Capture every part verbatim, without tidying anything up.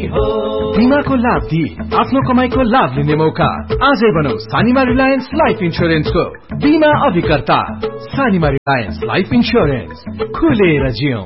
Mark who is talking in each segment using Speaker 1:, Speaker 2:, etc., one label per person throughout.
Speaker 1: हो। बिमाको लाभ दिई आफ्नो कमाईको लाभ लिने मौका। आजै बनौ सानिमा रिलायन्स लाइफ इन्स्योरेन्सको बिमा अभिकर्ता। सानिमा रिलायन्स लाइफ इन्स्योरेन्स, खुलेर जियौं।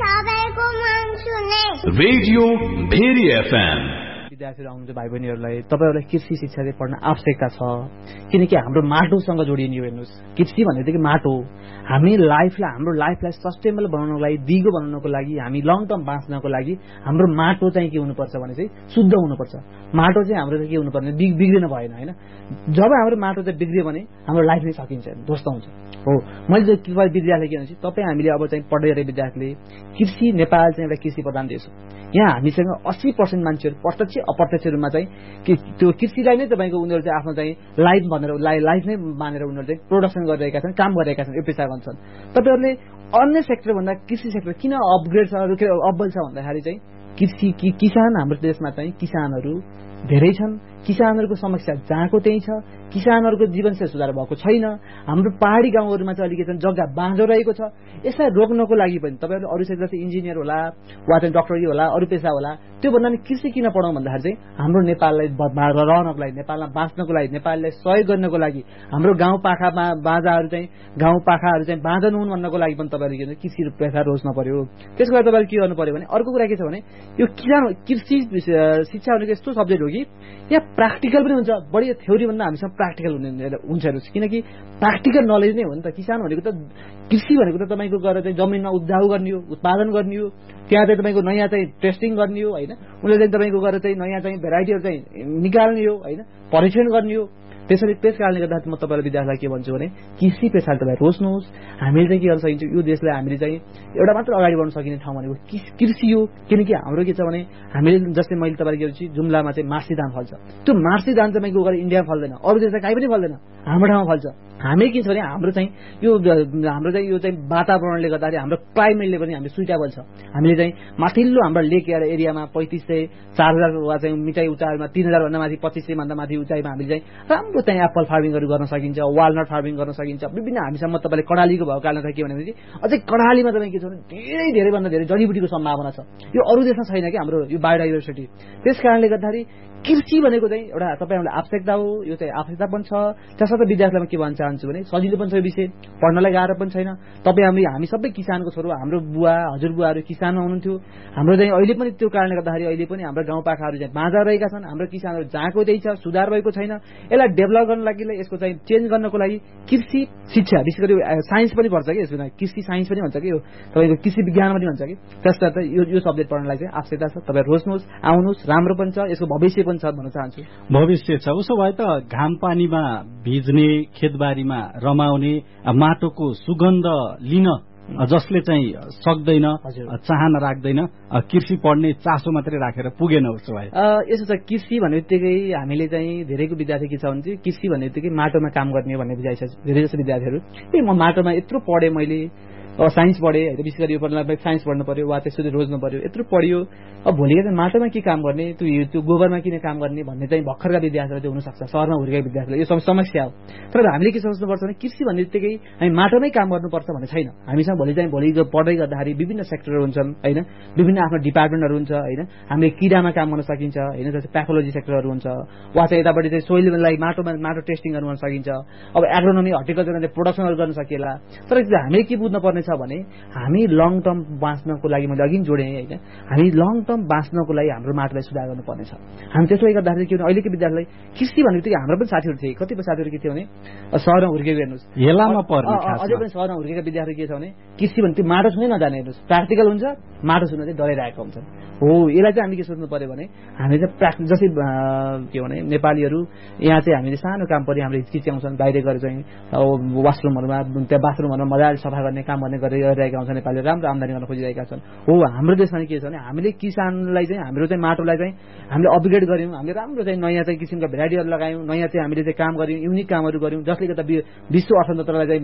Speaker 1: Radio very FM.
Speaker 2: विद्यार्थीहरू आउनुहुन्छ भाइ बहिनीहरूलाई, तपाईँहरूलाई कृषि शिक्षा चाहिँ पढ्न आवश्यकता छ, किनकि हाम्रो माटोसँग जोडिने हो। हेर्नुहोस्, कृषि भन्ने बित्तिकै माटो हो। हामी लाइफलाई हाम्रो लाइफलाई सस्टेनेबल बनाउनको लागि, दिगो बनाउनको लागि, हामी लङ टर्म बाँच्नको लागि हाम्रो माटो चाहिँ के हुनुपर्छ भने चाहिँ शुद्ध हुनुपर्छ। माटो चाहिँ हाम्रो चाहिँ के हुनुपर्ने, बिग्रिनु भएन होइन। जब हाम्रो माटो चाहिँ बिग्रियो भने हाम्रो लाइफ नै सकिन्छ, ध्वस्त हुन्छ। हो, मैले चाहिँ तपाईँ विद्यार्थी के भन्छ, तपाईँ हामीले अब चाहिँ पढ्दै गरेको विद्यार्थीले कृषि, नेपाल चाहिँ एउटा कृषि प्रधान देश हो। यहाँ हामीसँग अस्सी पर्सेन्ट मान्छेहरू प्रत्यक्ष अप्रत्यक्ष रूपमा चाहिँ त्यो कृषिलाई नै तपाईँको उनीहरू चाहिँ आफ्नो चाहिँ लाइफ भनेर लाइफ नै मानेर उनीहरू चाहिँ प्रोडक्सन गरिरहेका छन्, काम गरिरहेका छन्, यो पेसा गर्छन्। तपाईँहरूले अन्य सेक्टरभन्दा कृषि सेक्टर किन अपग्रेड छ, अब्बल छ भन्दाखेरि चाहिँ कृषि किसान हाम्रो देशमा चाहिँ किसानहरू धेरै छन्। किसानहरूको समस्या जहाँको त्यही छ। किसानहरूको जीवनशैली सुधार भएको छैन। हाम्रो पहाडी गाउँहरूमा चाहिँ अलिकति जग्गा बाँझो रहेको छ। यसलाई रोक्नको लागि पनि तपाईँहरू अरू सेक्टर चाहिँ इन्जिनियर होला वा चाहिँ डक्टरी होला, अरू पेसा होला, त्योभन्दा पनि कृषि किन पढाउँ भन्दाखेरि चाहिँ हाम्रो नेपाललाई रहनको लागि, नेपालमा बाँच्नको लागि, नेपाललाई सहयोग गर्नको लागि, हाम्रो गाउँपाखामा बाँझाहरू चाहिँ गाउँपाखाहरू चाहिँ बाँझो नहुन् भन्नको लागि पनि तपाईँहरूले के कृषि पेसा रोज्नु पर्यो। त्यसको लागि तपाईँले के गर्नु पर्यो भने अर्को कुरा के छ भने यो किसान कृषि शिक्षा भनेको यस्तो सब्जेक्ट हो कि यहाँ प्र्याक्टिकल पनि हुन्छ। बढी थ्योरी भन्दा हामीसँग प्र्याक्टिकल हुने हुन्छ हेर्नुहोस्, किनकि प्र्याक्टिकल नलेज नै हो नि त। किसान भनेको त कृषि भनेको त तपाईँको गएर चाहिँ जमिनमा उब्जाउ गर्ने हो, उत्पादन गर्ने हो, त्यहाँ चाहिँ तपाईँको नयाँ चाहिँ टेस्टिङ गर्ने हो होइन, उसले चाहिँ तपाईँको गएर चाहिँ नयाँ चाहिँ भेराइटीहरू चाहिँ निकाल्ने हो होइन, परीक्षण गर्ने हो। त्यसरी त्यस कारणले गर्दा म तपाईँलाई विद्यार्थीलाई के भन्छु भने कृषि पेसाले तपाईँ रोज्नुहोस्। हामीले चाहिँ के गर्न सकिन्छ, यो देशलाई हामीले चाहिँ एउटा मात्र अगाडि बढ्न सकिने ठाउँ भनेको कृषि हो। किनकि हाम्रो के छ भने हामीले जस्तै मैले तपाईँले के भन्छु, जुम्लामा चाहिँ मार्सी धान फल्छ। त्यो मार्सी धान चाहिँ गएर इन्डियामा फल्दैन, अरू देशमा कहीँ पनि फल्दैन, हाम्रो ठाउँमा फल्छ। हामी के छ भने हाम्रो चाहिँ यो हाम्रो चाहिँ यो चाहिँ वातावरणले गर्दाखेरि हाम्रो क्लाइमेटले पनि हामी सुइटेबल छ। हामीले चाहिँ माथिल्लो हाम्रो लेक एरियामा पैँतिस सय चार हजार वा चाहिँ मिठाई उचाइमा तीन हजारभन्दा माथि पच्चिस सयभन्दा माथि उचाइमा हामीले चाहिँ राम्रो चाहिँ एप्पल फार्मिङहरू गर्न सकिन्छ, वालनट फार्मिङ गर्न सकिन्छ। विभिन्न हामीसँग तपाईँले कडालीको भएको कारणले के भनेपछि अझै कडालीमा तपाईँ के छ भने धेरै धेरैभन्दा धेरै जडीबुटीको सम्भावना छ। यो अरू देशमा छैन कि हाम्रो यो बायोडाइभर्सिटी। त्यस कारणले गर्दाखेरि कृषि भनेको चाहिँ एउटा तपाईँहरूलाई आवश्यकता हो, यो चाहिँ आवश्यकता पनि छ। त्यसर्थ विद्यार्थीलाई म के भन्न चाहन्छु भने सजिलो पनि छ यो विषय, पढ्नलाई गाह्रो पनि छैन। तपाईँ हामी हामी सबै किसानको छोरो, हाम्रो बुवा हजुरबुवाहरू किसानमा हुनुहुन्थ्यो। हाम्रो चाहिँ अहिले पनि त्यो कारणले गर्दाखेरि अहिले पनि हाम्रो गाउँपाखाहरू चाहिँ बाँझा रहेका छन्। हाम्रो किसानहरू जहाँको त्यही छ, सुधार भएको छैन। यसलाई डेभलप गर्नको लागि, यसको चाहिँ चेन्ज गर्नको लागि कृषि शिक्षा विशेष गरी साइन्स पनि पर्छ कि, यसमा कृषि साइन्स पनि भन्छ कि, यो तपाईँको कृषि विज्ञान पनि भन्छ कि। त्यसर्थ यो यो सब्जेक्ट पढ्नलाई चाहिँ आवश्यकता छ। तपाईँ रोज्नुहोस्, आउनुहोस्, राम्रो पनि छ, यसको भविष्य पनि छ भन्न चाहन्छु।
Speaker 3: भविष्य छ। उसो भए त घाम पानीमा भिज्ने, खेतबारीमा रमाउने, माटोको सुगन्ध लिन जसले चाहिँ सक्दैन, चाहना राख्दैन, कृषि पढ्ने चासो मात्रै राखेर पुगेन। उसो भए
Speaker 2: यसो छ, कृषि भन्ने बित्तिकै हामीले चाहिँ धेरैको विद्यार्थी के छ भने चाहिँ कृषि भन्ने बित्तिकै माटोमा काम गर्ने भन्ने बुझाइ छ धेरै जस्तो विद्यार्थीहरू। ए म माटोमा यत्रो पढेँ, मैले साइन्स पढेँ होइन, विशेष गरी यो पढ्नलाई साइन्स पढ्नु पर्यो वा त्यसरी रोज्नु पर्यो, यत्रो पढ्यो, अब भोलिको चाहिँ माटोमा के काम गर्ने, त्यो त्यो गोबरमा किन काम गर्ने भन्ने चाहिँ भर्खरका विद्यार्थीहरू चाहिँ हुनसक्छ, सहरमा हुर्केका विद्यार्थीहरू। यो समस्या हो। तर हामीले के सोच्नुपर्छ भने कृषि भन्ने बित्तिकै हामी माटोमै काम गर्नुपर्छ भन्ने छैन। हामीसँग भोलि चाहिँ भोलि पढ्दै गर्दाखेरि विभिन्न सेक्टरहरू हुन्छन् होइन, विभिन्न आफ्नो डिपार्टमेन्टहरू हुन्छ होइन। हामीले किरामा काम गर्न सकिन्छ होइन, जस्तै प्याथोलोजी सेक्टरहरू हुन्छ, वा चाहिँ यतापट्टि चाहिँ सोइललाई माटोमा माटो टेस्टिङहरू गर्न सकिन्छ। अब एग्रोनोमी, हर्टिकल्चरमा चाहिँ प्रोडक्सनहरू गर्न सकिएला। तर हामीले के बुझ्नु पर्ने छ भने हामी लङ टर्म बाँच्नको लागि, मैले अघि जोडेँ होइन, हामी लङ टर्म बाँच्नको लागि हाम्रो माटोलाई सुधार गर्नुपर्नेछ। हामी त्यसले गर्दाखेरि के भने अहिलेको विद्यार्थीलाई कृषि भन्ने बित्तिकै हाम्रो पनि साथीहरू थिए, कतिपय साथीहरू के थियो भने सहरमा हुर्केको, हेर्नुहोस्
Speaker 3: हेलामा पर्ने,
Speaker 2: अझै पनि सहरमा हुर्केका विद्यार्थी के छ भने कृषि भन्ने त्यो माटो छुनै नजाने, हेर्नुहोस् प्र्याक्टिकल हुन्छ, माटो छुन चाहिँ डराइरहेका हुन्छन्। हो, यसलाई चाहिँ हामी के सोच्नु पर्यो भने हामी चाहिँ प्र्याक्टिस जस्तै के भने नेपालीहरू यहाँ चाहिँ हामीले सानो काम पऱ्यो हामीले हिचकिच्याउँछन्, बाहिर गएर चाहिँ वासरुमहरूमा त्यहाँ बाथरुमहरूमा मजाले सफा गर्ने काम गर्ने गरिरहेका हुन्छन्। नेपालीहरू राम्रो आम्दानी गर्न खोजिरहेका छन्। हो, हाम्रो देशमा के छ भने हामीले किसानलाई चाहिँ हाम्रो चाहिँ माटोलाई चाहिँ हामीले अपग्रेड गऱ्यौँ, हामीले राम्रो चाहिँ नयाँ चाहिँ किसिमका भेराइटीहरू लगायौँ, नयाँ चाहिँ हामीले चाहिँ काम गऱ्यौँ, युनिक कामहरू गऱ्यौँ, जसले गर्दा विश्व अर्थतन्त्रलाई चाहिँ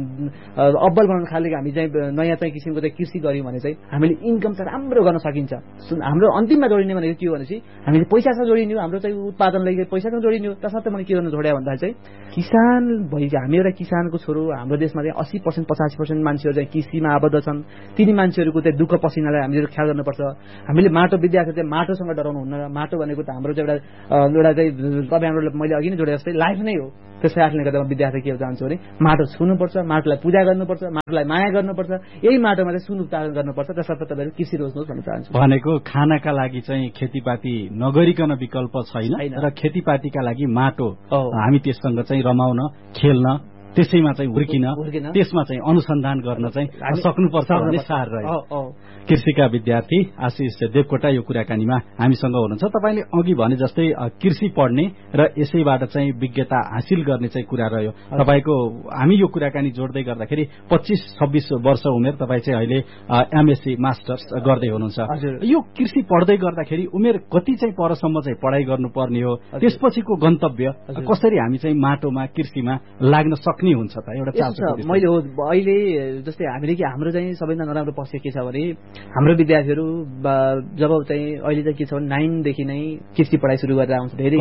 Speaker 2: अब्बल बनाउन खाले हामी चाहिँ नयाँ चाहिँ किसिमको चाहिँ कृषि गऱ्यौँ भने चाहिँ हामीले इन्कम चाहिँ राम्रो गर्न सकिन्छ। हाम्रो अन्तिममा जोडिने भनेको के हो भनेपछि हामीले पैसासँग जोडिने हो, हाम्रो चाहिँ उत्पादनलाई पैसासँग जोडिने हो। त्यसर्थ मैले के गर्नु छोड्या भन्दा चाहिँ किसान भइ हामी एउटा किसानको छोरो, हाम्रो देशमा चाहिँ अस्सी पर्सेन्ट पचासी पर्सेन्ट मान्छेहरू मान्छेहरू चाहिँ कृषिमा आबद्ध छन् तिनी मान्छेहरूको चाहिँ दुःख पसिनालाई हामीले ख्याल गर्नुपर्छ। हामीले माटो विद्यार्थी चाहिँ माटोसँग डराउनु हुन्न। माटो भनेको त हाम्रो चाहिँ एउटा एउटा चाहिँ तपाईँ हाम्रो मैले अघि नै जोडे जस्तै लाइफ नै हो। त्यसै कारणले गर्दा विद्यार्थी के चाहन्छु भने माटो छुनुपर्छ, माटोलाई पूजा गर्नुपर्छ, माटोलाई माया गर्नुपर्छ, यही माटोमा चाहिँ सुन उत्पादन गर्नुपर्छ। त्यसर्थ तपाईँहरू कृषि रोज्नुहोस् भन्न चाहन्छु।
Speaker 3: भनेको खानाका लागि चाहिँ खेतीपाती नगरिकन विकल्प छैन र खेतीपातीका लागि माटो हामी त्यससँग चाहिँ रमाउन खेल्न त्यसैमा चाहिँ हुर्किन त्यसमा चाहिँ अनुसन्धान गर्न चाहिँ सक्नुपर्छ भन्ने सार रह्यो। कृषिका विद्यार्थी आशिष देवकोटा यो कुराकानीमा हामीसँग हुनुहुन्छ। तपाईँले अघि भने जस्तै कृषि पढ्ने र यसैबाट चाहिँ विज्ञता हासिल गर्ने चाहिँ कुरा रह्यो तपाईँको। हामी यो कुराकानी जोड्दै गर्दाखेरि पच्चिस छब्बिस वर्ष उमेर तपाईँ चाहिँ अहिले एमएससी मास्टर्स गर्दै हुनुहुन्छ। यो कृषि पढ्दै गर्दाखेरि उमेर कति चाहिँ परसम्म चाहिँ पढाइ गर्नुपर्ने हो, त्यसपछिको गन्तव्य कसरी हामी चाहिँ माटोमा कृषिमा लाग्न सक्ने हुन्छ त एउटा चाल?
Speaker 2: मैले हो अहिले जस्तै हामीले कि हाम्रो चाहिँ सबैभन्दा नराम्रो पक्ष के छ भने हाम्रो विद्यार्थीहरू जब चाहिँ अहिले चाहिँ के छ भने नाइनदेखि नै कृषि पढाइ सुरु गरेर आउँछ। धेरै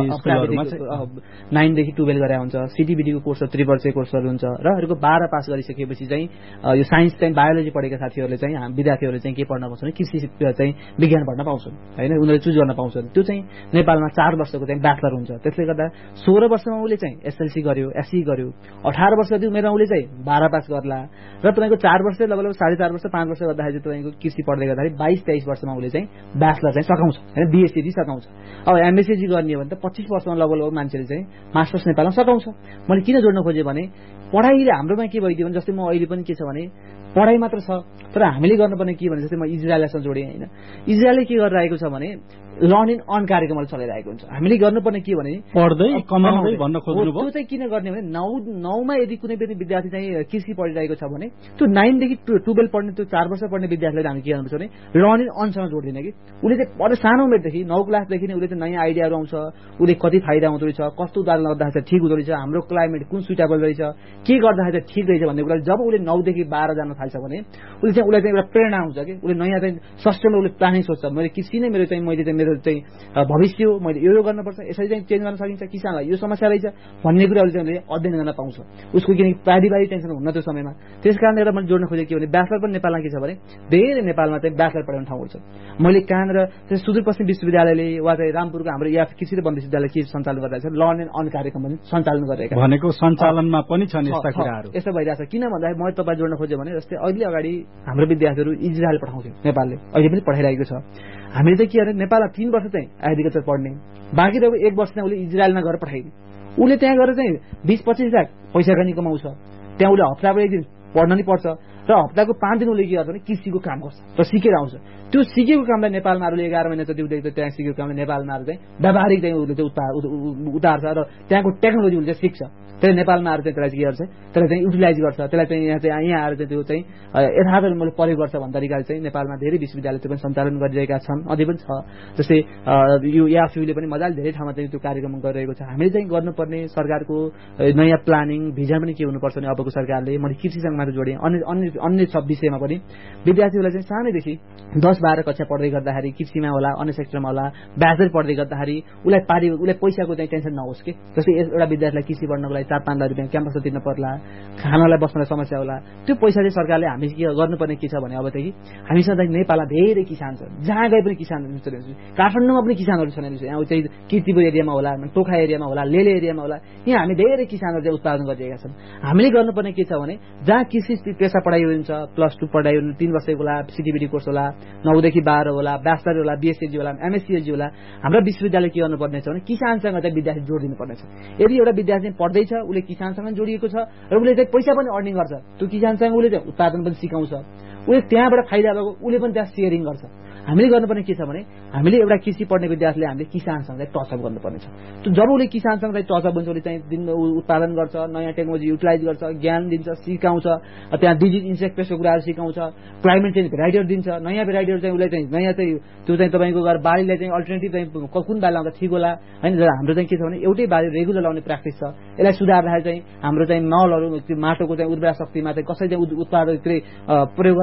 Speaker 2: नाइनदेखि टुवेल्भ गरेर आउँछ। सिटिबिटीको कोर्स त्रिवर्षीय कोर्सहरू हुन्छ र हरूको बाह्र पास गरिसकेपछि चाहिँ यो साइन्स चाहिँ बायोलोजी पढेका साथीहरूले चाहिँ विद्यार्थीहरूले चाहिँ के पढ्न पाउँछन्, कृषि चाहिँ विज्ञान पढ्न पाउँछन् होइन, उनीहरूले चुज गर्न पाउँछन्। त्यो चाहिँ नेपालमा चार वर्षको चाहिँ ब्याचलर हुन्छ। त्यसले गर्दा सोह्र वर्षमा उसले चाहिँ एसएलसी गर्यो, एसई गर्यो, अठार वर्ष उमेरमा उसले चाहिँ बाह्र पास गर्ला र तपाईँको चार वर्ष लगभग साढे चार वर्ष पाँच वर्ष गर्दाखेरि तपाईँको कृषि पढ्दै गर्दाखेरि बाइस तेइस वर्षमा उसले चाहिँ ब्याचलर चाहिँ सघाउँछ होइन, बिएससी सघाउँछ। अब एमएससी गर्ने हो भने त पच्चिस वर्षमा लगभग लगभग मान्छेले चाहिँ मास्टर्स नेपालमा सघाउँछ। मैले किन जोड्न खोजेँ भने पढाइले हाम्रोमा के भइदियो भने जस्तै म अहिले पनि के छ भने पढाइ मात्र छ तर हामीले गर्नुपर्ने के भने जस्तै म इजरायलसँग जोडेँ होइन। इजरायलले के गरिरहेको छ भने लर्न इन अन कार्यक्रमहरू चलाइरहेको हुन्छ। हामीले गर्नुपर्ने के भने
Speaker 3: पढ्दै कमाउँदै भन्न खोज्नु भयो।
Speaker 2: त्यो चाहिँ किन गर्ने भने नौ नौमा यदि कुनै पनि विद्यार्थी चाहिँ कृषि पढिरहेको छ भने त्यो नाइनदेखि टुवेल्भ पढ्ने त्यो चार वर्ष पढ्ने विद्यार्थीलाई हामी के गर्नुपर्छ भने लर्न इन अनसँग जोडिदिने कि उसले चाहिँ पढ्ने सानो उमेरदेखि नौ क्लासदेखि नै उसले चाहिँ नयाँ आइडियाहरू आउँछ, उसले कति फाइदा हुँदो रहेछ, कस्तो उत्पादन गर्दाखेरि ठिक हुँदो रहेछ, हाम्रो क्लाइमेट कुन सुइटेबल रहेछ, के गर्दाखेरि चाहिँ ठिक रहेछ भन्ने कुराले जब उसले नौदेखि बाह्र जान थाल्छ भने उसले चाहिँ उसलाई चाहिँ एउटा प्रेरणा हुन्छ कि उसले नयाँ चाहिँ सस्टेनेबल उसले प्लानिङ सोच्छ। मैले कृषि नै मेरो चाहिँ मैले चाहिँ मेरो चाहिँ भविष्य हो, मैले यो यो गर्नुपर्छ, यसरी चाहिँ चेन्ज गर्न सकिन्छ, किसानलाई यो समस्या रहेछ भन्ने कुराहरू चाहिँ उसले अध्ययन गर्न पाउँछ। उसको किनकि पारिवारिक टेन्सन हुन्न त्यो समयमा। त्यस कारणले गर्दा मैले जोड्न खोजेँ के भने ब्याचलर पनि नेपालमा के छ भने धेरै नेपालमा चाहिँ ब्याचलर पढाउने ठाउँहरू छ। मैले कहाँनिर चाहिँ सुदूरपश्चिम विश्वविद्यालयले वा चाहिँ रामपुरको हाम्रो या कृषि र वन विश्वविद्यालय के सञ्चालन गरिरहेको छ, लर्न एन्ड अन कार्यक्रम पनि सञ्चालन गरिरहेका
Speaker 3: भनेको सञ्चालनमा पनि छन् यस्ता कुराहरू।
Speaker 2: यस्तो भइरहेको छ किन भन्दाखेरि मैले तपाईँ जोड्न खोजेँ भने जस्तै अहिले अगाडि हाम्रो विद्यार्थीहरू इजरायल पठाउँथ्यो, नेपालले अहिले पनि पठाइरहेको छ। हामीले चाहिँ के भने नेपालमा तीन वर्ष चाहिँ एग्रिकल्चर पढ्ने, बाँकी त एक वर्ष चाहिँ उसले इजरायलमा गएर पठाइदिने। उसले त्यहाँ गएर चाहिँ बिस पच्चिस लाख पैसा पनि कमाउँछ। त्यहाँ उसले हप्ताको एक दिन पढ्न नि पर्छ र हप्ताको पाँच दिन उसले के गर्छ भने कृषिको काम गर्छ र सिकेर आउँछ। त्यो सिकेको कामलाई नेपालमा अरूले एघार महिना जति उठेको त्यहाँ सिकेको कामलाई नेपालमा चाहिँ व्यावहारिक चाहिँ उसले चाहिँ उतार्छ र त्यहाँको टेक्नोलोजी उसले सिक्छ। त्यसले नेपालमा आएर चाहिँ त्यसलाई के गर्छ, त्यसलाई चाहिँ युटिलाइज गर्छ, त्यसलाई चाहिँ यहाँ चाहिँ यहाँ आएर चाहिँ त्यो चाहिँ यथार्थ मैले प्रयोग गर्छ भन्ने तरिकाले चाहिँ नेपालमा धेरै विश्वविद्यालय पनि सञ्चालन गरिरहेका छन्, अझै पनि छ। जस्तै यो एआफयूले पनि मजाले धेरै ठाउँमा चाहिँ त्यो कार्यक्रम गरिरहेको छ। हामीले चाहिँ गर्नुपर्ने सरकारको नयाँ प्लानिङ भिजन पनि के हुनुपर्छ भने अबको सरकारले मैले कृषिसँग मात्र जोडेँ अन्य अन्य अन्य सब विषयमा पनि विद्यार्थीहरूलाई चाहिँ सानैदेखि दस बाह्र कक्षा पढ्दै गर्दाखेरि कृषिमा होला अन्य सेक्टरमा होला ब्याचलर पढ्दै गर्दाखेरि उसलाई पारि उसलाई पैसाको चाहिँ टेन्सन नहोस् कि जस्तै एउटा विद्यार्थीलाई कृषि पढ्नको लागि चार पाँच लाख रुपियाँ क्याम्पस तिर्न पर्ला, खानालाई बस्नलाई समस्या होला। त्यो पैसा चाहिँ सरकारले हामी के गर्नुपर्ने के छ भने अबदेखि हामीसँग चाहिँ नेपालमा धेरै किसान छ, जहाँ गए पनि किसान काठमाडौँमा पनि किसानहरू छन्। यहाँ चाहिँ किर्तिपुर एरियामा होला, टोखा एरियामा होला, लेले एरियामा होला, यहाँ हामी धेरै किसानहरू चाहिँ उत्पादन गरिरहेका छन्। हामीले गर्नुपर्ने के छ भने जहाँ कृषि पेसा पढाइ हुन्छ, प्लस टू पढाइ हुनु तीन वर्षको होला, सिटिबिटी कोर्स होला, नौदेखि बाह्र होला, ब्याचलर होला, बिएससी होला, एमएससी होला, हाम्रो विश्वविद्यालय के गर्नुपर्ने छ भने किसानसँग चाहिँ विद्यार्थी जोडिदिनु पर्नेछ। यदि एउटा विद्यार्थी पढ्दैछ उसले किसानसँग जोडिएको छ र उसले चाहिँ पैसा पनि अर्निङ गर्छ, त्यो किसानसँग उसले चाहिँ उत्पादन पनि सिकाउँछ, उसले त्यहाँबाट फाइदा भएको उसले पनि त्यहाँ सेयरिङ गर्छ। हामीले गर्नुपर्ने के छ भने हामीले एउटा कृषि पढ्ने विद्यार्थीले हामीले किसानसँग चाहिँ टचअप गर्नुपर्ने छ। त्यो जब उसले किसानसँग चाहिँ टचअप हुन्छ उसले चाहिँ दिन उत्पादन गर्छ, नयाँ टेक्नोलोजी युटिलाइज गर्छ, ज्ञान दिन्छ, सिकाउँछ, त्यहाँ डिजिट इन्सेक्टपेस्टको कुराहरू सिकाउँछ, क्लाइमेट चेन्ज भेराइटीहरू दिन्छ, नयाँ भेराइटीहरू चाहिँ उसलाई चाहिँ नयाँ चाहिँ त्यो चाहिँ तपाईँको गएर बालीलाई चाहिँ अल्टरनेटिभ चाहिँ कुन बाली लाउँदा ठिक होला होइन। हाम्रो चाहिँ के छ भने एउटै बाली रेगुलर लाउने प्र्याक्टिस छ। यसलाई सुधार्दाखेरि चाहिँ हाम्रो चाहिँ मलहरू त्यो माटोको चाहिँ उर्वरा शक्तिमा चाहिँ कसरी चाहिँ उत्पादन प्रयोग गर्न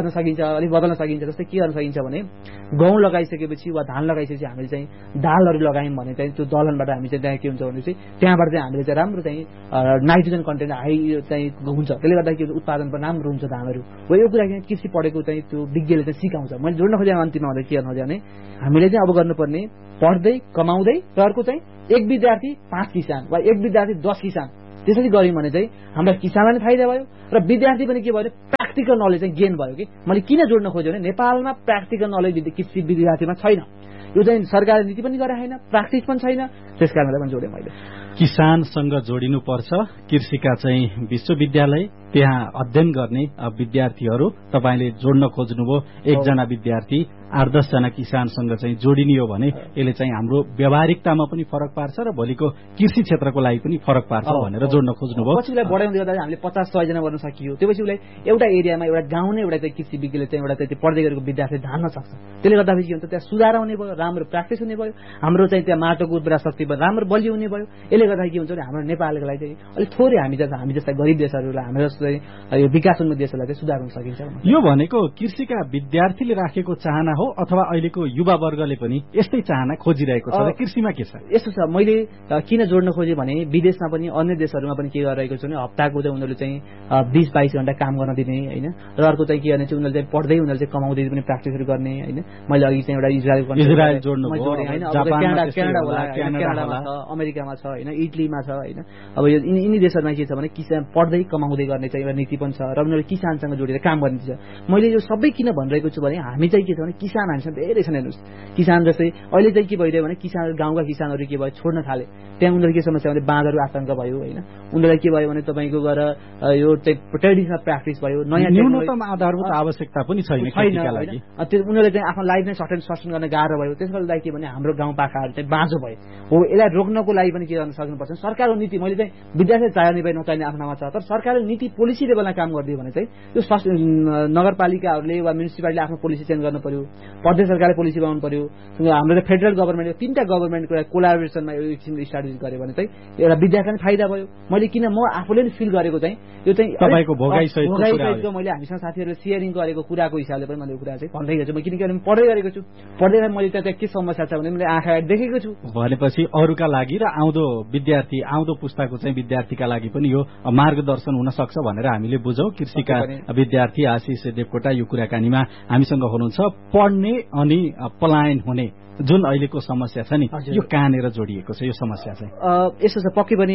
Speaker 2: गर्न सकिन्छ, अलिक बदल्न सकिन्छ। जस्तै के गर्न सकिन्छ भने गहुँ लगाइसकेपछि वा धान लगाइसकेपछि हामीले चाहिँ दालहरू लगायौँ भने चाहिँ त्यो दलहनबाट हामी चाहिँ त्यहाँ के हुन्छ भने चाहिँ त्यहाँबाट चाहिँ हामीले चाहिँ राम्रो चाहिँ नाइट्रोजन कन्टेन्ट हाई चाहिँ हुन्छ। त्यसले गर्दा के हुन्छ उत्पादन पनि राम्रो हुन्छ धानहरू हो। यो कुरा चाहिँ कृषि पढेको चाहिँ त्यो विज्ञले चाहिँ सिकाउँछ। मैले जोड्न खोजेँ अन्तिममा भन्दा के गर्न खोजेँ भने हामीले चाहिँ अब गर्नुपर्ने पढ्दै कमाउँदै र अर्को चाहिँ एक विद्यार्थी पाँच किसान वा एक विद्यार्थी दस किसान त्यसरी गऱ्यौँ भने चाहिँ हामीलाई किसानलाई पनि फाइदा भयो र विद्यार्थी पनि के भयो प्र्याक्टिकल नलेज चाहिँ गेन भयो। कि मैले किन जोड्न खोजेँ भने नेपालमा प्र्याक्टिकल नलेज कृषि विद्यार्थीमा छैन। यो चाहिँ सरकारले नीति पनि गरेको छैन, प्र्याक्टिस पनि छैन। त्यस कारणले पनि जोडेँ मैले।
Speaker 3: किसानसँग जोडिनुपर्छ। कृषिका चाहिँ विश्वविद्यालय त्यहाँ अध्ययन गर्ने विद्यार्थीहरू तपाईँले जोड्न खोज्नुभयो। एकजना विद्यार्थी आठ दसजना किसानसँग चाहिँ जोडिने हो भने यसले चाहिँ हाम्रो व्यावहारिकतामा पनि फरक पार्छ र भोलिको कृषि क्षेत्रको लागि पनि फरक पार्छ भनेर जोड्न खोज्नुभयो।
Speaker 2: पछि उसलाई बढाउँदै गर्दा हामीले पचास सयजना गर्न सकियो। त्यो पछि उसलाई एउटा एरियामा एउटा गाउँ नै एउटा चाहिँ कृषि विज्ञले चाहिँ एउटा चाहिँ पढ्दै गरेको विद्यार्थी धान्न सक्छ। त्यसले गर्दाखेरि के हुन्छ त्यहाँ सुधार आउने भयो, राम्रो प्र्याक्टिस हुने भयो, हाम्रो चाहिँ त्यहाँ माटोको उर्वरा शक्ति राम्रो बलियो हुने भयो। यसले गर्दा के हुन्छ भने हाम्रो नेपालको लागि चाहिँ अलिक थोरै हामी जस्तो हामी जस्ता गरिब देशहरूलाई हाम्रो जस्तो यो विकासोन्मुख देशहरूलाई चाहिँ सुधार हुन सकिन्छ।
Speaker 3: यो भनेको कृषिका विद्यार्थीले राखेको चाहना हो अथवा अहिलेको युवा वर्गले पनि यस्तै चाहना खोजिरहेको छ? कृषिमा के छ?
Speaker 2: यस्तो छ, मैले किन जोड्न खोजेँ भने विदेशमा पनि अन्य देशहरूमा पनि के गरिरहेको छ भने हप्ताको चाहिँ उनीहरूले चाहिँ बिस बाइस घन्टा काम गर्न दिने होइन र अर्को चाहिँ के गर्ने चाहिँ उनीहरूले चाहिँ पढ्दै उनीहरूले चाहिँ कमाउँदै पनि प्र्याक्टिसहरू गर्ने होइन। मैले अघि चाहिँ एउटा इजरायल
Speaker 3: इजरायल जोड्नु
Speaker 2: होइन, क्यानाडा होला, क्यानाडामा छ, अमेरिकामा छ होइन, इटलीमा छ होइन। अब यो यिनी देशहरूमा के छ भने किसान पढ्दै कमाउँदै गर्ने चाहिँ एउटा नीति पनि छ र उनीहरूले किसानसँग जोडेर काम गर्ने छ। मैले यो सबै किन भनिरहेको छु भने हामी चाहिँ के छ भने किसान हामीसँग धेरै छन्। हेर्नुहोस् किसान जस्तै अहिले चाहिँ के भइरह्यो भने किसान गाउँका किसानहरू के भयो छोड्न थाले। त्यहाँ उनीहरू के समस्या भने बाँधहरू आतंक भयो होइन। उनीहरूलाई के भयो भने तपाईँको गएर यो ट्रेडिसनल प्र्याक्टिस भयो, नयाँ
Speaker 3: न्यूनतम आधारभूत आवश्यकता पनि छैन खेतीका लागि।
Speaker 2: त्यो उनीहरूले चाहिँ आफ्नो लाइफ नै सस्टेन सस्टेन गर्न गाह्रो भयो। त्यसको लागि के भने हाम्रो गाउँपाखाहरू चाहिँ बाँझो भयो हो। यसलाई रोक्नको लागि पनि के गर्न सक्नुपर्छ सरकारको नीति। मैले चाहिँ विद्यार्थी चाहिने भए नचाहिने आफ्नामा छ, तर सरकारले नीति पोलिसी लेभलमा काम गरिदियो भने चाहिँ यो नगरपालिकाहरूले वा म्युनिसिपालिटीले आफ्नो पोलिसी चेन्ज गर्नु पर्यो, प्रदेश सरकारले पोलिसी बनाउनु पर्यो, हाम्रो फेडरल गभर्मेन्ट तीनटा गभर्मेन्टको कोलाबोरेसनमा यो किसिमको स्ट्राटेजी गर्यो भने चाहिँ एउटा विद्यार्थीलाई फाइदा भयो। मैले किन म आफूले नि फिल गरेको चाहिँ यो चाहिँ
Speaker 3: तपाईँको भोगाइसहितको
Speaker 2: मैले हामीसँग साथीहरूले सेयरिङ गरेको कुराको हिसाबले पनि मैले कुरा चाहिँ भन्दै गर्छु। म किनकि पढ्दै गरेको छु, पढ्दै मैले त्यहाँ के समस्या छ भने मैले आँखा देखेको छु।
Speaker 3: भनेपछि अरूका लागि र आउँदो विद्यार्थी आउँदो पुस्ताको चाहिँ विद्यार्थीका लागि पनि यो मार्गदर्शन हुन सक्छ भनेर हामीले बुझौँ। कृषिका विद्यार्थी आशिष देवकोटा यो कुराकानीमा हामीसँग हुनुहुन्छ। पढ्ने अनि पलायन हुने जुन अहिलेको समस्या छ नि यो कहाँनिर जोडिएको छ यो समस्या चाहिँ?
Speaker 2: यस्तो छ, पक्कै पनि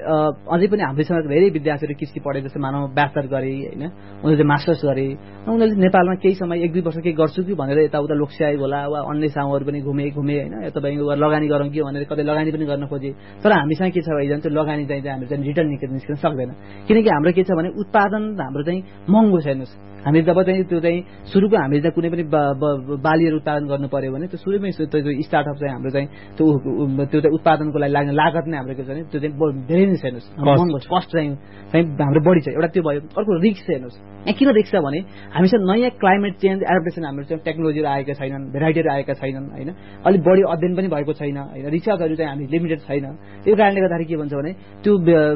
Speaker 2: अझै पनि हामीसँग धेरै विद्यार्थीहरू कृषि पढे जस्तो मानव ब्याचलर गरे होइन, उनीहरूले मास्टर्स गरे, उनीहरूले नेपालमा केही समय एक दुई वर्ष केही गर्छु कि भनेर यताउता लोकस्याई होला वा अन्य ठाउँहरू पनि घुमे घुमे होइन, तपाईँको लगानी गरौँ कि भनेर कतै लगानी पनि गर्न खोजे। तर हामीसँग के छ भने त्यो लगानी चाहिँ हाम्रो चाहिँ रिटर्न निस्किन सक्दैन। किनकि हाम्रो के छ भने उत्पादन हाम्रो चाहिँ महँगो छ। हेर्नुहोस् हामी जब चाहिँ त्यो चाहिँ सुरुको हामीले चाहिँ कुनै पनि बालीहरू उत्पादन गर्नु पर्यो भने त्यो सुरुमै त्यो स्टार्टअप चाहिँ हाम्रो चाहिँ त्यो त्यो चाहिँ उत्पादनको लागि लाग्ने लागत नै हाम्रो के छ भने त्यो चाहिँ धेरै नै छ। हेर्नुहोस् महँगो कस्ट चाहिँ चाहिँ हाम्रो बढी छ। एउटा त्यो भयो। अर्को रिस्क छ। हेर्नुहोस् यहाँ किन रिस्क छ भने हामीसँग नयाँ क्लाइमेट चेन्ज एडप्टेसन हाम्रो चाहिँ टेक्नोलोजीहरू आएका छैनन्, भेराइटीहरू आएका छैनन् होइन, अलिक बढी अध्ययन पनि भएको छैन होइन, रिसर्चहरू चाहिँ हामी लिमिटेड छैन। त्यो कारणले गर्दाखेरि के भन्छ भने त्यो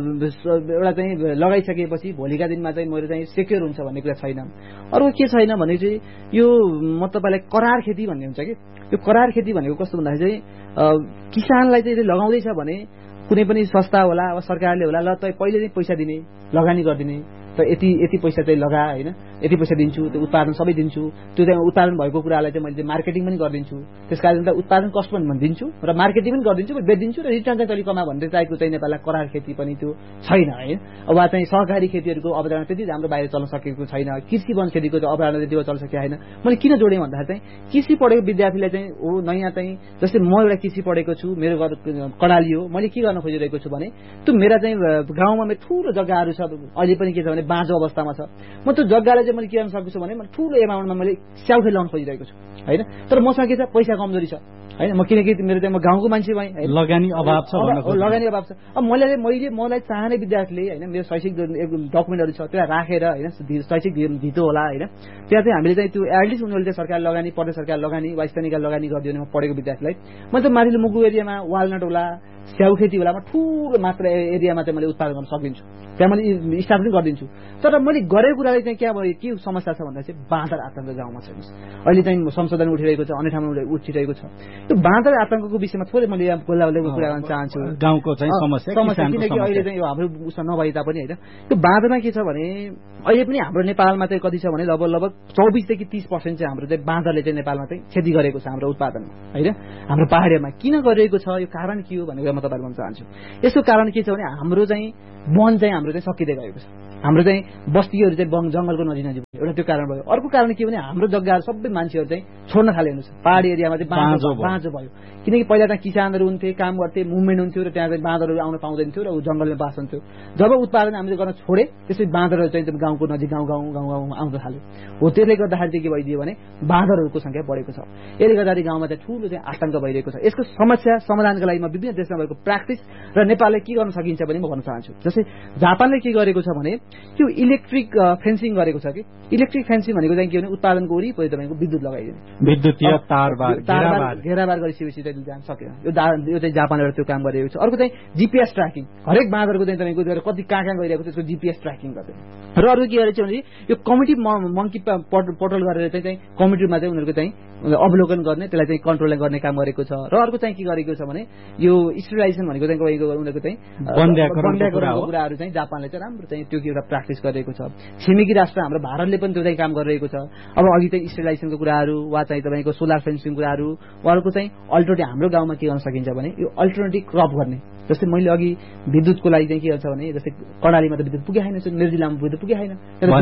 Speaker 2: एउटा चाहिँ लगाइसकेपछि भोलिका दिनमा चाहिँ मेरो चाहिँ सेक्योर हुन्छ भन्ने कुरा छैन। अर्को के छैन भने चाहिँ यो म तपाईँलाई करार खेती भन्ने हुन्छ कि यो करार खेती भनेको कस्तो भन्दाखेरि चाहिँ किसानलाई चाहिँ लगाउँदैछ भने कुनै पनि संस्था होला वा सरकारले होला ल त पहिले नै पैसा दिने लगानी गरिदिने त यति यति पैसा चाहिँ लगा होइन, यति पैसा दिन्छु, त्यो उत्पादन सबै दिन्छु, त्यो चाहिँ उत्पादन भएको कुरालाई चाहिँ मैले मार्केटिङ पनि गरिदिन्छु, त्यस कारण त उत्पादन कस्ट पनि दिन्छु र मार्केटिङ पनि गरिदिन्छु र बेचिदिन्छु र रिटर्न चाहिँ कहिले कमा भन्दै चाहिएको चाहिँ नेपाललाई करार खेती पनि त्यो छैन है। अब चाहिँ सहकारी खेतीहरूको अवधारणा त्यति राम्रो बाहिर चल्न सकेको छैन, कृषि वन खेतीको चाहिँ अवधारणा त्यति चल्न सकेको छैन। मैले किन जोडेँ भन्दाखेरि चाहिँ कृषि पढेको विद्यार्थीलाई चाहिँ हो नयाँ चाहिँ जस्तै म एउटा कृषि पढेको छु, मेरो घर कडाली हो, मैले के गर्न खोजिरहेको छु भने त्यो मेरा चाहिँ गाउँमा मेरो ठुलो जग्गाहरू छ, अहिले पनि के छ भने बाँझो अवस्थामा छ। म त्यो जग्गालाई चाहिँ मैले के गर्न सक्छु भने मैले ठुलो एमाउन्टमा मैले स्याउठे लाउन खोजिरहेको छु होइन। तर मसँग के छ पैसा कमजोरी छ होइन, म किनकि मेरो चाहिँ म गाउँको मान्छे भएँ,
Speaker 3: लगानी अभाव छ,
Speaker 2: लगानी अभाव छ। अब मैले मैले मलाई चाहने विद्यार्थीले होइन मेरो शैक्षिक डकुमेन्टहरू छ त्यसलाई राखेर होइन शैक्षिक धितो होला होइन, त्यहाँ चाहिँ हामीले चाहिँ त्यो एटलिस्ट उनीहरूले चाहिँ सरकार लगानी प्रदेश सरकार लगानी वा स्थानीय लगानी गरिदियो भने म पढेको विद्यार्थीलाई म त माथिल्लो मुगु एरियामा वालनट होला स्याउ खेती बेलामा ठुलो मात्र एरियामा चाहिँ मैले उत्पादन गर्न सकिन्छु, त्यहाँ मैले स्टार्ट पनि गरिदिन्छु। तर मैले गरेको कुराले चाहिँ क्या भयो, के समस्या छ भन्दा चाहिँ बाँदर आतंक गाउँमा छैन। अहिले चाहिँ संशोधन उठिरहेको छ, अन्य ठाउँमा उठिरहेको छ। यो बाँदर आतंकको विषयमा थोरै मैले यहाँ गोल्लाको कुरा गर्न चाहन्छु।
Speaker 3: गाउँको चाहिँ समस्या
Speaker 2: किनकि अहिले चाहिँ यो हाम्रो उसमा नभए तापनि होइन, त्यो बाँदरमा के छ भने अहिले पनि हाम्रो नेपालमा चाहिँ कति छ भने लगभग लगभग चौबिसदेखि तीस पर्सेन्ट चाहिँ हाम्रो चाहिँ बाँदरले चाहिँ नेपालमा चाहिँ क्षति गरेको छ हाम्रो उत्पादनमा होइन, हाम्रो पहाडमा। किन गरिरहेको छ, यो कारण के हो भनेर म तपाईँलाई भन्न चाहन्छु। यसको कारण के छ भने हाम्रो चाहिँ वन चाहिँ हाम्रो चाहिँ सकिँदै गएको छ, हाम्रो चाहिँ बस्तीहरू चाहिँ वन जङ्गलको नजिक नजिक एउटा त्यो कारण भयो। अर्को कारण के भने हाम्रो जग्गाहरू सबै मान्छेहरू चाहिँ छोड्न थाले हुनुहुन्छ, पहाडी एरियामा चाहिँ बाँझो बाँझो भयो। किनकि पहिला त्यहाँ किसानहरू हुन्थे, काम गर्थे, मुभमेन्ट हुन्थ्यो र त्यहाँ चाहिँ बाँदरहरू आउन पाउँदैन थियो र ऊ जङ्गलमा बास हुन्थ्यो। जब उत्पादन हामीले गर्न छोडे त्यसपछि बाँदरहरू चाहिँ गाउँको नजिक गाउँ गाउँ गाउँ गाउँमा आउन थाल्यो। हो त्यसले गर्दाखेरि चाहिँ के भइदियो भने बाँदरहरूको सङ्ख्या बढेको छ। यसले गर्दाखेरि गाउँमा चाहिँ ठुलो चाहिँ आतंक भइरहेको छ। यसको समस्या समाधानको लागि म विभिन्न देशमा भएको प्र्याक्टिस र नेपालले के गर्न सकिन्छ भने म भन्न चाहन्छु। जस्तै जापानले के गरेको छ भने त्यो इलेक्ट्रिक फेन्सिङ गरेको छ कि इलेक्ट्रिक फेन्सिङ भनेको चाहिँ के भने उत्पादनको वरिपरि तपाईँको विद्युत लगाइदिने,
Speaker 3: विद्युतीय तारबार
Speaker 2: घेराबार गरिसकेपछि चाहिँ जान सकेन। यो यो चाहिँ जापानबाट त्यो काम गरिरहेको छ। अर्को चाहिँ जिपिएस ट्र्याकिङ, हरेक बाँदरको चाहिँ तपाईँको कति कहाँ कहाँ गइरहेको छ त्यसको जिपिएस ट्र्याकिङ गर्दै। र अर्को के गरेको छ भने यो कमिटी मङ्की पोर्टल गरेर चाहिँ कमिटीमा चाहिँ उनीहरूको चाहिँ अवलोकन गर्ने, त्यसलाई चाहिँ कन्ट्रोल गर्ने काम गरेको छ। र अर्को चाहिँ के गरेको छ भने यो स्टेरिलाइजेसन भनेको चाहिँ उनीहरूको चाहिँ कुराहरू चाहिँ जापानले चाहिँ राम्रो चाहिँ त्यो एउटा प्र्याक्टिस गरेको छ। छिमेकी राष्ट्र हाम्रो भारतले पनि त्यो चाहिँ काम गरिरहेको छ। अब अघि चाहिँ स्टेरिलाइजेसनको कुराहरू वा चाहिँ तपाईँको सोलर फेन्सिङको कुराहरू, अर्को चाहिँ अल्टरनेटिभ हाम्रो गाउँमा के गर्न सकिन्छ भने यो अल्टरनेटिभ क्रप गर्ने। जस्तै मैले अघि विद्युतको लागि चाहिँ के गर्छ भने जस्तै कर्णालीमा त विद्युत पुगे छैन, निर्जिलामा विद्युत पुगे छैन,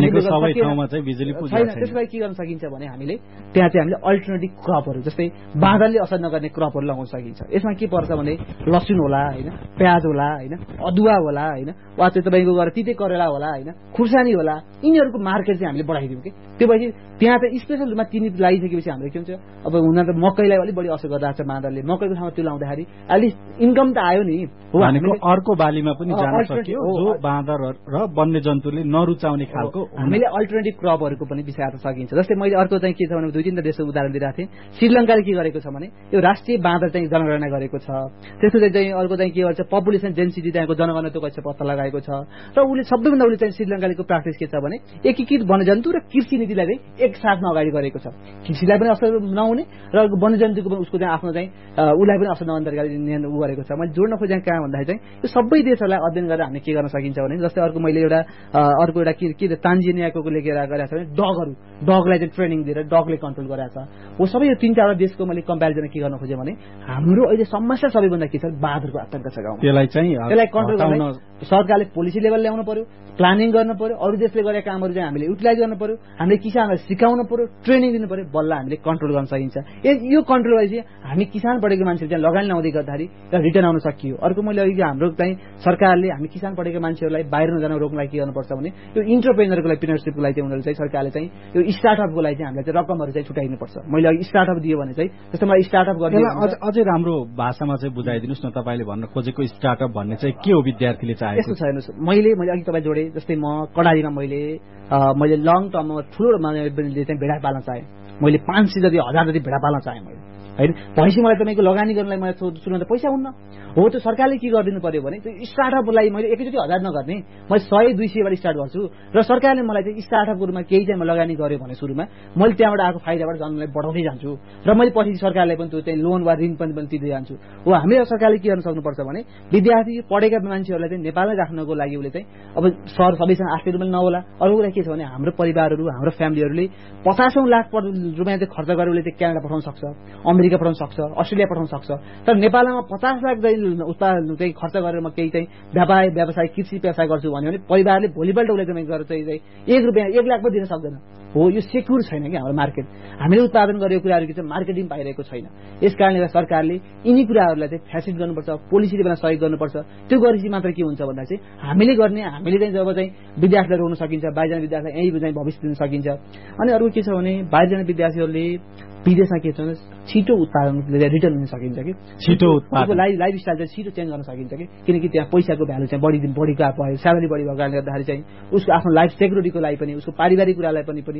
Speaker 2: त्यसलाई के गर्न सकिन्छ भने हामीले त्यहाँ चाहिँ हामीले अल्टरनेटिभ क्रपहरू जस्तै बाँदरले असर नगर्ने क्रपहरू लगाउन सकिन्छ। यसमा के पर्छ भने लसुन होला होइन, प्याज होला होइन, अदुवा होला होइन, वा चाहिँ तपाईँको गएर तिते करेला होला होइन, खुर्सानी होला, यिनीहरूको मार्केट चाहिँ हामीले बढाइदिउँ कि। त्यो भएपछि त्यहाँ चाहिँ स्पेसल रूपमा चिनी लगाइसकेपछि हाम्रो के हुन्छ, अब हुन त मकैलाई अलिक बढी असर गरिरहेको छ बाँदरले, मकैको ठाउँमा त्यो लाउँदाखेरि एटलिस्ट इन्कम त आयो नि।
Speaker 3: अर्को बालीमा पनि जान सक्यो जो बाँदर र वन्यजन्तुले नरुचाउने खालको
Speaker 2: हामीले अल्टरनेटिभ क्रपहरूको पनि विषय सकिन्छ। जस्तै मैले अर्को चाहिँ के छ भने दुई तिनवटा देशको उदाहरण दिइरहेको थिएँ। श्रीलङ्काले के गरेको छ भने यो राष्ट्रिय बाँदर चाहिँ जनगणना गरेको छ। त्यसको चाहिँ अर्को चाहिँ के गर्छ, पपुलेसन डेन्सिटी त्यहाँको जनगणना त्यो कसरी पत्ता लगाएको छ। र उसले सबैभन्दा उसले चाहिँ श्रीलङ्काको प्र्याक्टिस के छ भने एकीकृत वन्यजन्तु र कृषि नीतिलाई चाहिँ एकसाथमा अगाडि गरेको छ। कृषिलाई पनि असर नहुने र वन्यजन्तुको पनि उसको चाहिँ आफ्नो चाहिँ उसलाई पनि असर नहुने तरिकाले उ गरेको छ। मैले जोड्न खोजेँ कहाँ भन्दाखेरि चाहिँ यो सबै देशहरूलाई अध्ययन गरेर हामीले के गर्न सकिन्छ भने जस्तै अर्को मैले एउटा अर्को एउटा के के तान्जानियाको लेखेर गरेको छ भने डगहरू डगलाई चाहिँ ट्रेनिङ दिएर डगले कन्ट्रोल गराएको छ। हो सबै यो तिन चारवटा देशको मैले कम्पेरिजन के गर्न खोजेँ भने हाम्रो अहिले समस्या सबैभन्दा के छ, बाँदरको आतंक छ गाउँमा।
Speaker 3: त्यसलाई चाहिँ
Speaker 2: त्यसलाई कन्ट्रोल गर्न सरकारले पोलिसी लेभल ल्याउनु पर्यो, प्लानिङ गर्नु पर्यो, अरू देशले गरेका कामहरू चाहिँ हामीले युटिलाइज गर्नु पर्यो, हामीले किसानलाई सिकाउनु पर्यो, ट्रेनिङ दिनु पर्यो, बल्ल हामीले कन्ट्रोल गर्न सकिन्छ। यो कन्ट्रोल गरेपछि हामी किसान पढेको मान्छेले चाहिँ लगानी लाउँदै गर्दाखेरि रिटर्न आउन सकियो। अर्को मैले अघि हाम्रो चाहिँ सरकारले हामी किसान पढेका मान्छेहरूलाई बाहिर नजान रोक्नलाई के गर्नुपर्छ भने यो इन्टरप्रेनरको लागि प्रिनरसिपको लागि चाहिँ उनीहरूले चाहिँ सरकारले चाहिँ यो स्टार्टअपको लागि चाहिँ हामीलाई चाहिँ रकमहरू चाहिँ छुट्याइनुपर्छ। मैले अघि स्टार्टअप दियो भने चाहिँ जस्तो मलाई स्टार्टअप गर्ने
Speaker 3: अझै राम्रो भाषामा चाहिँ बुझाइदिनुहोस् न, तपाईँले भन्न खोजेको स्टार्टअप भन्ने चाहिँ के हो विद्यार्थीले चाहेको?
Speaker 2: यस्तो छ हेर्नुहोस्, मैले मैले अघि तपाईँ जोडेँ जस्तै म कडालीमा मैले मैले लङ टर्ममा ठुलो चाहिँ भेडा पाल्न चाहेँ, मैले पाँच सय जति हजार जति भेडा पाल्न चाहेँ मैले होइन। भएपछि मलाई तपाईँको लगानी गर्नलाई मलाई सुरु त पैसा हुन्न हो। त्यो सरकारले के गरिदिनु पर्यो भने त्यो स्टार्टअपलाई मैले एकैचोटि हजार नगर्ने, मैले सय दुई सयबाट स्टार्ट गर्छु र सरकारले मलाई चाहिँ स्टार्टअपको रूपमा केही चाहिँ लगानी गर्यो भने सुरुमा मैले त्यहाँबाट आएको फाइदाबाट जन्मलाई बढाउँदै जान्छु र मैले पछि सरकारलाई पनि त्यो चाहिँ लोन वा ऋण पनि पनि तिर्दै जान्छु। हो हामीले सरकारले के गर्न सक्नुपर्छ भने विद्यार्थी पढेका मान्छेहरूलाई चाहिँ नेपालमै राख्नको लागि उसले चाहिँ अब सर सबैसँग आर्थिक रूपमा नहोला। अर्को कुरा के छ भने हाम्रो परिवारहरू हाम्रो फ्यामिलीहरूले पचासौँ लाख रुपियाँ चाहिँ खर्च गरेर उसले चाहिँ क्यानाडा पठाउन सक्छ, अमेरिका पठाउन सक्छ, अस्ट्रेलिया पठाउन सक्छ। तर नेपालमा पचास लाख उत्पादन चाहिँ खर्च गरेर म केही चाहिँ व्यापार व्यवसाय कृषि व्यवसाय गर्छु भन्यो भने परिवारले भोलिपल्ट उसले चाहिँ गरेर चाहिँ एक रुपियाँ एक लाख पनि दिन सक्दैन। हो यो सेक्युर छैन कि हाम्रो मार्केट, हामीले उत्पादन गरेको कुराहरू के चाहिँ मार्केटिङ पाइरहेको छैन। यस कारणले सरकारले यिनी कुराहरूलाई चाहिँ फ्यासिलिट गर्नुपर्छ, पोलिसीले पनि सहयोग गर्नुपर्छ। त्यो गरेपछि मात्र के हुन्छ भन्दा चाहिँ हामीले गर्ने हामीले चाहिँ जब चाहिँ विद्यार्थीलाई रोक्न सकिन्छ, बाहिरजना विद्यार्थीलाई यहीँ चाहिँ भविष्य दिन सकिन्छ। अनि अरू के छ भने बाहिरजना विद्यार्थीहरूले विदेशमा के छ भने छिटो उत्पादन रिटर्न हुन सकिन्छ कि
Speaker 3: छिटो उत्पादन
Speaker 2: लाइफ लाइफ स्टाइल चाहिँ छिटो चेन्ज गर्न सकिन्छ कि किनकि त्यहाँ पैसाको भ्यालु चाहिँ बढी बढी भयो, स्यालेरी बढी भएको कारणले गर्दाखेरि चाहिँ उसको आफ्नो लाइफ सेक्युरिटीको लागि पनि उसको पारिवारिक कुरालाई पनि पनि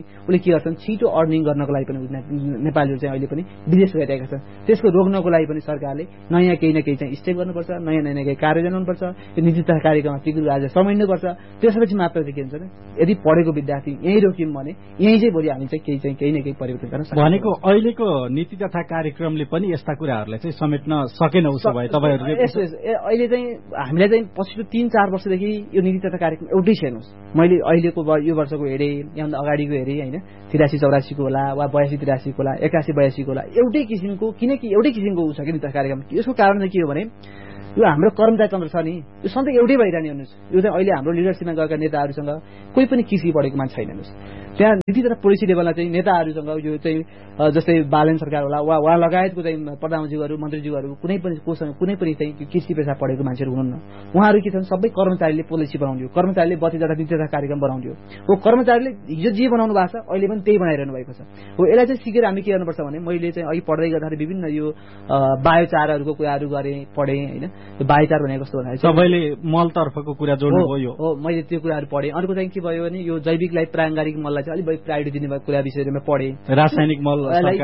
Speaker 2: उसले के गर्छन् छिटो अर्निङ गर्नको लागि पनि नेपालीहरू चाहिँ अहिले पनि विदेश गइरहेका छन्। त्यसको रोक्नको लागि पनि सरकारले नयाँ केही न केही चाहिँ स्टेप गर्नुपर्छ, नयाँ नयाँ केही कार्य बनाउनुपर्छ, यो नीति तथा कार्यक्रममा ती कुरा आज समाइनुपर्छ। त्यसपछि मात्र चाहिँ के हुन्छ भने यदि पढेको विद्यार्थी यहीँ रोक्यौँ भने यहीँ चाहिँ भोलि हामी चाहिँ केही चाहिँ केही न केही परिवर्तन गर्न सक्छौँ।
Speaker 3: भनेको अहिलेको नीति तथा कार्यक्रमले पनि यस्ता कुराहरूलाई चाहिँ समेट्न सकेन उसो भए तपाईँहरूले?
Speaker 2: अहिले चाहिँ हामीलाई चाहिँ पछिल्लो तीन चार वर्षदेखि यो नीति तथा कार्यक्रम एउटै छैन। मैले अहिलेको यो वर्षको हेरेँ, यहाँभन्दा अगाडिको हेरेँ होइन, तिरासी चौरासीको होला वा बयासी तिरासीको होला, एकासी बयासीको होला, एउटै किसिमको किनकि एउटै किसिमको ऊ छ कि नीति तथा कार्यक्रम। यसको कारण चाहिँ के हो भने यो हाम्रो कर्मचारी तन्त्र छ नि, यो सधैँ एउटै भइरहने हेर्नुहोस्। यो चाहिँ अहिले हाम्रो लिडरसिपमा गएका नेताहरूसँग कोही पनि कृषि पढेको मान्छे छैन हेर्नुहोस्। त्यहाँ नीति तथा पोलिसी लेभलमा चाहिँ नेताहरूसँग यो चाहिँ जस्तै बालन सरकार होला वा उहाँ लगायतको चाहिँ प्रधानमन्त्रीहरू मन्त्रीज्यूहरू कुनै पनि कोसँग कुनै पनि चाहिँ कृषि पेसा पढेको मान्छेहरू हुनुहुन्न। उहाँहरू के छन्, सबै कर्मचारीले पोलिसी बनाउँथ्यो, कर्मचारीले बत्ती तथा नीति तथा कार्यक्रम बनाउँथ्यो। हो कर्मचारीले हिजो जे बनाउनु भएको छ अहिले पनि त्यही बनाइरहनु भएको छ। हो यसलाई चाहिँ सिकेर हामी के गर्नुपर्छ भने मैले चाहिँ अघि पढ्दै गर्दाखेरि विभिन्न यो बायोचारहरूको कुराहरू गरेँ, पढेँ होइन। बायोचार भनेको कस्तो भन्दाखेरि
Speaker 3: सबैले मलतर्फको कुरा जोड्नुभयो।
Speaker 2: हो मैले त्यो कुराहरू पढेँ। अर्को चाहिँ के भयो भने यो जैविकलाई प्राङ्गारिक मललाई चाहिँ अलिक प्रायोरिटी दिने भएको कुरा विषयमा पढेँ।
Speaker 3: रासायनिक मल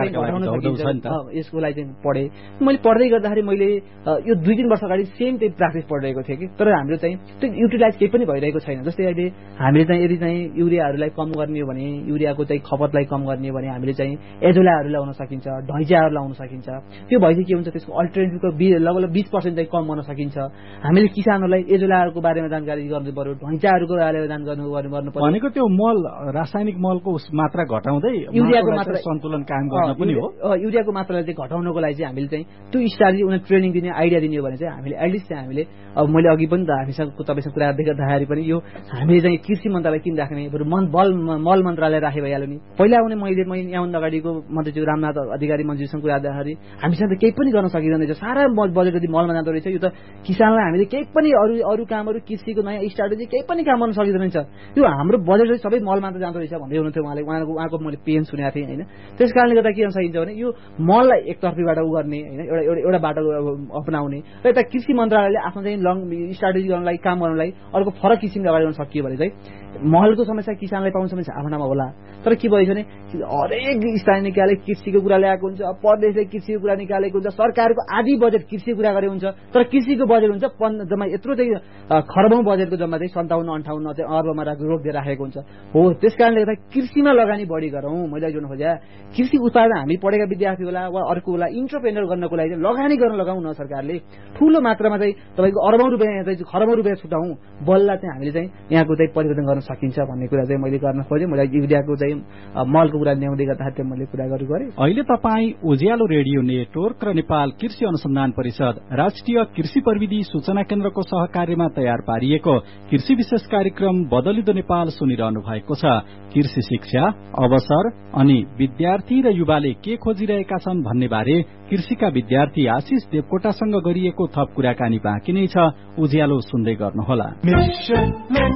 Speaker 2: यसको लागि चाहिँ पढेँ। मैले पढ्दै गर्दाखेरि मैले यो दुई तिन वर्ष अगाडि सेम त्यही प्र्याक्टिस पढिरहेको थिएँ कि तर हाम्रो चाहिँ त्यो युटिलाइज केही पनि भइरहेको छैन। जस्तै अहिले हामीले चाहिँ यदि चाहिँ युरियाहरूलाई कम गर्ने हो भने युरियाको चाहिँ खपतलाई कम गर्ने हो भने हामीले चाहिँ एजोलाहरू लगाउन सकिन्छ, ढैँचाहरू लगाउन सकिन्छ। त्यो भएपछि के हुन्छ त्यसको अल्टरनेटिभको लगभग बिस पर्सेन्ट चाहिँ कम गर्न सकिन्छ। हामीले किसानहरूलाई एजोलाहरूको बारेमा जानकारी गर्नु पर्यो, ढैँचाहरूको बारेमा जानकारी गर्नु पर्यो।
Speaker 3: भनेको त्यो मल रासायनिक मलको मात्रा घटाउँदै
Speaker 2: युरियाको मात्रा
Speaker 3: सन्तुलन कायम गर्न पनि हो।
Speaker 2: युरियाको मात्रालाई चाहिँ घटाउनको लागि चाहिँ हामीले चाहिँ त्यो स्ट्राटेजी उनीहरू ट्रेनिङ दिने आइडिया दिने हो भने चाहिँ हामीले एटलिस्ट चाहिँ हामीले अब मैले अघि पनि त हामीसँग तपाईँसँग कुरा गर्दाखेरि पनि यो हामीले चाहिँ कृषि मन्त्रालय किन राख्ने बरु मन बल मल मन्त्रालय राखे भइहाल्यो नि। पहिला आउने मैले मैले यहाँभन्दा अगाडिको मन्त्रीज्यू रामनाथ अधिकारी मन्त्रीसँग कुरा गर्दाखेरि हामीसँग त केही पनि गर्न सकिँदैन रहेछ। सारा बजेट यदि मलमा जाँदो रहेछ यो त किसानलाई हामीले केही पनि अरू अरू कामहरू कृषिको नयाँ स्ट्राटेजी केही पनि काम गर्न सकिँदैन रहेछ। यो हाम्रो बजेट चाहिँ सबै मलमा त जाँदो रहेछ भन्दै हुनुहुन्थ्यो उहाँले। उहाँको उहाँको मैले पेन सुनेको थिएँ होइन। त्यस कारणले गर्दा के गर्न सकिन्छ भने यो मललाई एकतर्फीबाट उ गर्ने होइन, एउटा एउटा एउटा बाटो अपनाउने र यता कृषि मन्त्रालयले आफ्नो चाहिँ लङ स्ट्राटेजी गर्नलाई काम गर्नलाई अर्को फरक किसिमले अगाडि गर्न सकियो भने चाहिँ महलको समस्या किसानलाई पाउने समस्या आफ्नो ठाउँमा होला। तर के भयो भने हरेक स्थानीय निकायले कृषिको कुरा ल्याएको हुन्छ, प्रदेशले कृषिको कुरा निकालेको हुन्छ, सरकारको आधी बजेट कृषिको कुरा गरेको हुन्छ। तर कृषिको बजेट हुन्छ जम्मा यत्रो चाहिँ खरबौँ बजेटको जम्मा चाहिँ सन्ताउन्न अन्ठाउन्न चाहिँ अर्बमा रोकिदिएर राखेको हुन्छ। हो त्यस कारणले गर्दा कृषिमा लगानी बढी गरौँ। मैले जोड्नु खोजेँ कृषि उत्पादन हामी पढेका विद्यार्थी होला वा अर्को होला इन्टरप्रेनर गर्नको लागि चाहिँ लगानी गर्न लगाउँ न। सरकारले ठुलो मात्रामा चाहिँ तपाईँको अर्बौँ रुपियाँ चाहिँ खरबौँ रुपियाँ छुटाउँ बल्ल चाहिँ हामीले चाहिँ यहाँको चाहिँ परिवर्तन गर्न सकिन्छ भन्ने कुरा चाहिँ मैले गर्न खोजेँ। मैले युरियाको चाहिँ मलको कुरा ल्याउँदै गर्दाखेरि मैले कुरा गरे गरेँ
Speaker 3: अहिले तपाईँ उज्यालो रेडियो नेटवर्क र नेपाल कृषि अनुसन्धान परिषद राष्ट्रिय कृषि प्रविधि सूचना केन्द्रको सहकार्यमा तयार पारिएको कृषि विशेष कार्यक्रम बदलिदो नेपाल सुनिरहनु भएको छ। कृषि शिक्षा, अवसर अनि विद्यार्थी र युवाले के खोजिरहेका छन् भन्ने बारे कृषिका विद्यार्थी आशिष देवकोटासँग गरिएको थप कुराकानी बाँकी नै छ। उज्यालो सुन्दै गर्नुहोला।
Speaker 1: Michelin,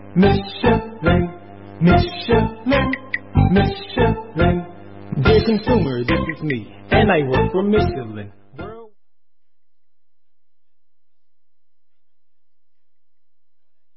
Speaker 1: Michelin, Michelin, Michelin. Dear consumer, this is me, and I work for Michelin.